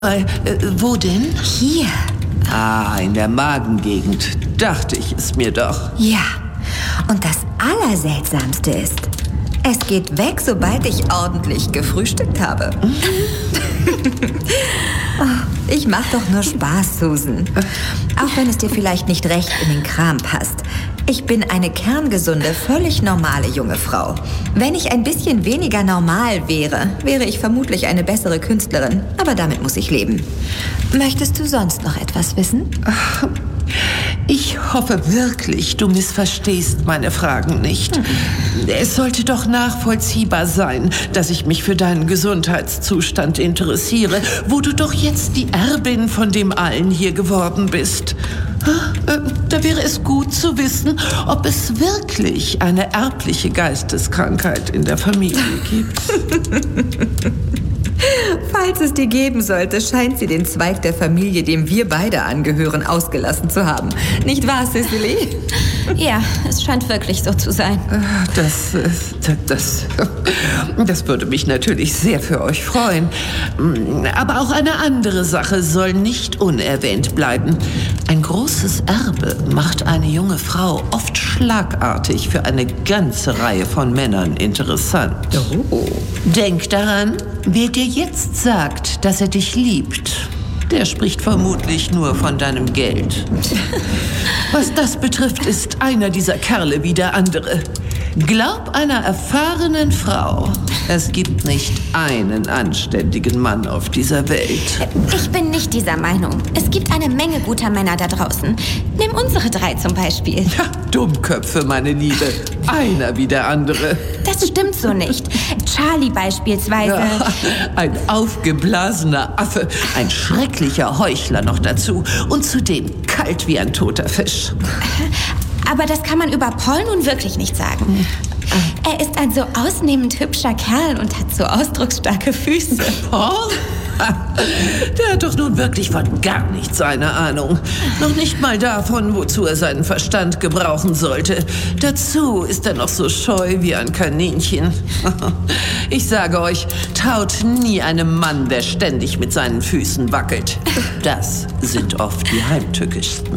Wo denn? Hier. Ah, in der Magengegend. Dachte ich es mir doch. Ja. Und das Allerseltsamste ist, es geht weg, sobald ich ordentlich gefrühstückt habe. Ich mach doch nur Spaß, Susan. Auch wenn es dir vielleicht nicht recht in den Kram passt. Ich bin eine kerngesunde, völlig normale junge Frau. Wenn ich ein bisschen weniger normal wäre, wäre ich vermutlich eine bessere Künstlerin. Aber damit muss ich leben. Möchtest du sonst noch etwas wissen? Ich hoffe wirklich, du missverstehst meine Fragen nicht. Es sollte doch nachvollziehbar sein, dass ich mich für deinen Gesundheitszustand interessiere, wo du doch jetzt die Erbin von dem allen hier geworden bist. Da wäre es gut zu wissen, ob es wirklich eine erbliche Geisteskrankheit in der Familie gibt. Falls es die geben sollte, scheint sie den Zweig der Familie, dem wir beide angehören, ausgelassen zu haben. Nicht wahr, Cicely? Ja, es scheint wirklich so zu sein. Das würde mich natürlich sehr für euch freuen. Aber auch eine andere Sache soll nicht unerwähnt bleiben. Ein großes Erbe macht eine junge Frau oft schlagartig für eine ganze Reihe von Männern interessant. Oh. Denk daran, wer dir jetzt sagt, dass er dich liebt, der spricht vermutlich nur von deinem Geld. Was das betrifft, ist einer dieser Kerle wie der andere. Glaub einer erfahrenen Frau, es gibt nicht einen anständigen Mann auf dieser Welt. Ich bin nicht dieser Meinung. Es gibt eine Menge guter Männer da draußen. Nimm unsere 3 zum Beispiel. Ja, Dummköpfe, meine Liebe. Einer wie der andere. Das stimmt so nicht. Charlie beispielsweise. Ja, ein aufgeblasener Affe, ein schrecklicher Heuchler noch dazu und zudem kalt wie ein toter Fisch. Aber das kann man über Paul nun wirklich nicht sagen. Er ist ein so ausnehmend hübscher Kerl und hat so ausdrucksstarke Füße. Paul? Der hat doch nun wirklich von gar nichts eine Ahnung. Noch nicht mal davon, wozu er seinen Verstand gebrauchen sollte. Dazu ist er noch so scheu wie ein Kaninchen. Ich sage euch, traut nie einem Mann, der ständig mit seinen Füßen wackelt. Das sind oft die heimtückischsten.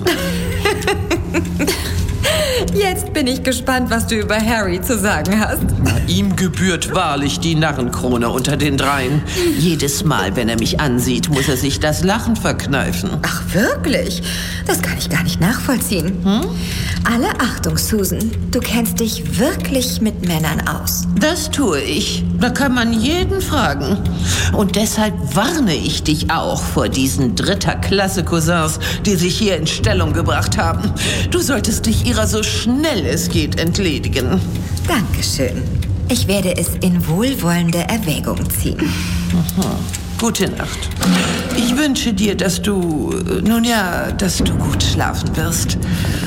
Jetzt bin ich gespannt, was du über Harry zu sagen hast. Ihm gebührt wahrlich die Narrenkrone unter den 3. Jedes Mal, wenn er mich ansieht, muss er sich das Lachen verkneifen. Ach, wirklich? Das kann ich gar nicht nachvollziehen. Alle Achtung, Susan. Du kennst dich wirklich mit Männern aus. Das tue ich. Da kann man jeden fragen. Und deshalb warne ich dich auch vor diesen Dritter-Klasse-Cousins, die sich hier in Stellung gebracht haben. Du solltest dich ihrer so schnell es geht entledigen. Dankeschön. Ich werde es in wohlwollende Erwägung ziehen. Aha. Gute Nacht. Ich wünsche dir, dass du gut schlafen wirst.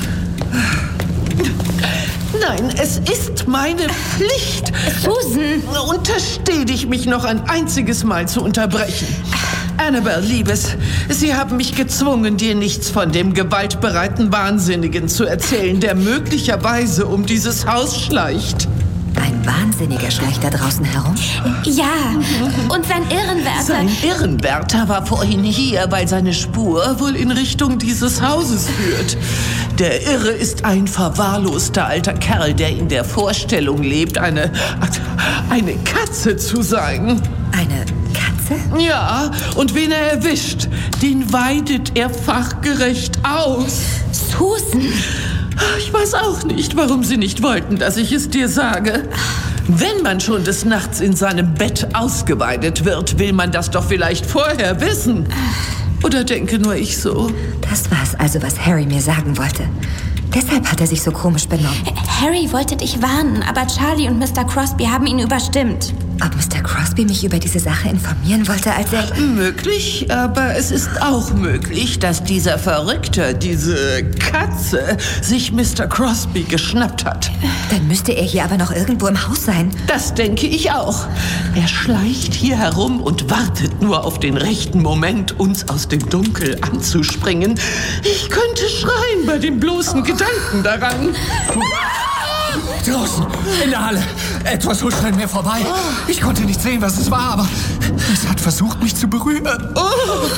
Nein, es ist meine Pflicht. Susan! Untersteh dich, mich noch ein einziges Mal zu unterbrechen. Annabelle, Liebes, Sie haben mich gezwungen, dir nichts von dem gewaltbereiten Wahnsinnigen zu erzählen, der möglicherweise um dieses Haus schleicht. Ein Wahnsinniger schleicht da draußen herum? Ja, und sein Irrenwärter. Sein Irrenwärter war vorhin hier, weil seine Spur wohl in Richtung dieses Hauses führt. Der Irre ist ein verwahrloster alter Kerl, der in der Vorstellung lebt, eine Katze zu sein. Eine Katze? Ja, und wen er erwischt, den weidet er fachgerecht aus. Susan! Ich weiß auch nicht, warum Sie nicht wollten, dass ich es dir sage. Wenn man schon des Nachts in seinem Bett ausgeweidet wird, will man das doch vielleicht vorher wissen. Oder denke nur ich so? Das war's also, was Harry mir sagen wollte. Deshalb hat er sich so komisch benommen. Harry wollte dich warnen, aber Charlie und Mr. Crosby haben ihn überstimmt. Ob Mr. Crosby mich über diese Sache informieren wollte, als er... Möglich, aber es ist auch möglich, dass dieser Verrückte, diese Katze, sich Mr. Crosby geschnappt hat. Dann müsste er hier aber noch irgendwo im Haus sein. Das denke ich auch. Er schleicht hier herum und wartet nur auf den rechten Moment, uns aus dem Dunkel anzuspringen. Ich könnte schreien bei dem bloßen Gedanken daran. Draußen, in der Halle. Etwas huschte an mir vorbei. Ich konnte nicht sehen, was es war, aber es hat versucht, mich zu berühren.